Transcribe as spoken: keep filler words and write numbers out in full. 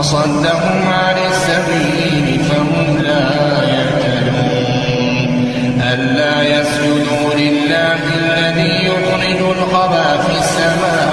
وصدهم عن السبيل فهم لا يهتدون ألا يسجدوا لله الذي يخرج الخبى في السماء